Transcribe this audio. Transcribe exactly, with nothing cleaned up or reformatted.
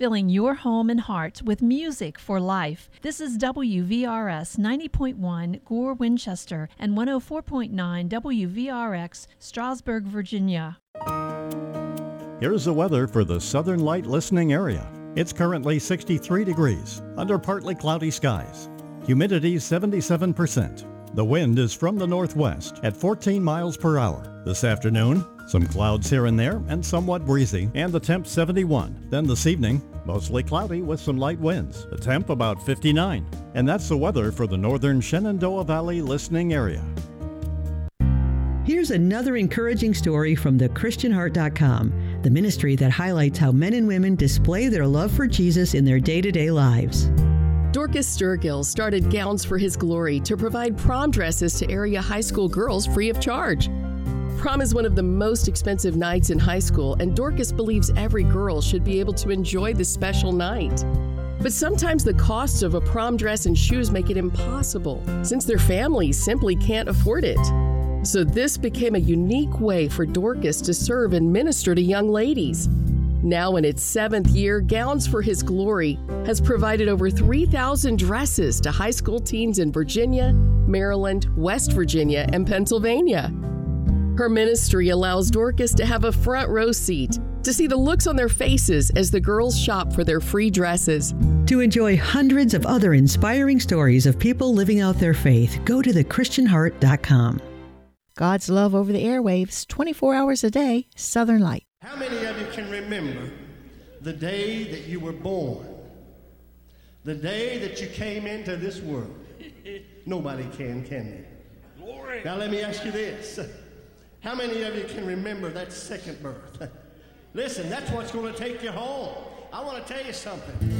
filling your home and heart with music for life. This is W V R S ninety point one Gore, Winchester, and one oh four point nine W V R X, Strasburg, Virginia. Here's the weather for the Southern Light listening area. It's currently sixty-three degrees under partly cloudy skies. Humidity seventy-seven percent. The wind is from the northwest at fourteen miles per hour. This afternoon, some clouds here and there and somewhat breezy, and the temp seventy-one. Then this evening, mostly cloudy with some light winds. The temp about fifty-nine. And that's the weather for the northern Shenandoah Valley listening area. Here's another encouraging story from the Christian Heart dot com, the ministry that highlights how men and women display their love for Jesus in their day-to-day lives. Dorcas Sturgill started Gowns for His Glory to provide prom dresses to area high school girls free of charge. Prom is one of the most expensive nights in high school, and Dorcas believes every girl should be able to enjoy this special night. But sometimes the costs of a prom dress and shoes make it impossible, since their families simply can't afford it. So this became a unique way for Dorcas to serve and minister to young ladies. Now in its seventh year, Gowns for His Glory has provided over three thousand dresses to high school teens in Virginia, Maryland, West Virginia, and Pennsylvania. Her ministry allows Dorcas to have a front row seat to see the looks on their faces as the girls shop for their free dresses. To enjoy hundreds of other inspiring stories of people living out their faith, go to the Christian Heart dot com. God's love over the airwaves, twenty-four hours a day, Southern Light. How many of you can remember the day that you were born? The day that you came into this world? Nobody can, can they? Glory. Now let me ask you this. How many of you can remember that second birth? Listen, that's what's going to take you home. I want to tell you something.